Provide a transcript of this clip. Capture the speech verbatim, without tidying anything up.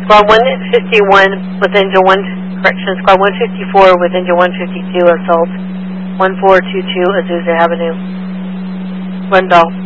Squad one fifty-one with engine one, correction, Squad one fifty-four with engine one fifty-two, assault one four two two Azusa Avenue. Rundall.